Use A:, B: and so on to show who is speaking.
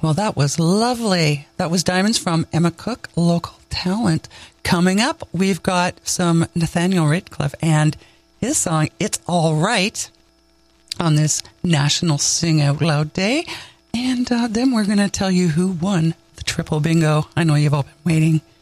A: Well, that was lovely. That was Diamonds from Emma Cook, local talent. Coming up, we've got some Nathaniel Ratcliffe and his song, It's All Right, on this National Sing Out Loud Day. And then we're going to tell you who won the triple bingo. I know you've all been waiting.